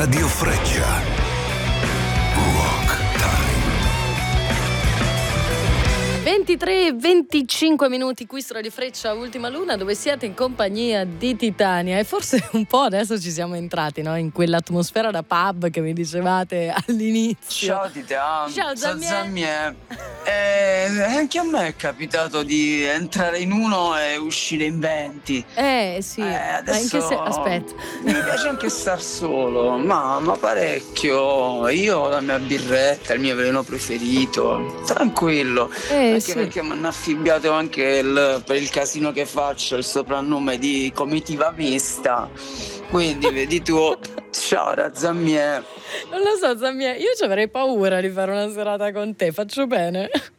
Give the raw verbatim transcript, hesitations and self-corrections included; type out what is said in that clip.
Radio Freccia. Rock Time. ventitré e venticinque minuti qui su Radio Freccia Ultima Luna, dove siete in compagnia di Titania, e forse un po' adesso ci siamo entrati, no? In quell'atmosfera da pub che mi dicevate all'inizio. Ciao Titania, ciao Zammiè. Eh, anche a me è capitato di entrare in uno e uscire in venti. Eh sì, eh, adesso in che se... aspetta, mi piace anche star solo, ma, ma parecchio. Io ho la mia birretta, il mio veleno preferito, tranquillo. eh, Anche sì. perché mi hanno affibbiato anche il, per il casino che faccio il soprannome di comitiva mista. Quindi vedi tu. Ciao Razammiè. Non lo so, Zammiè, io ci avrei paura di fare una serata con te, faccio bene?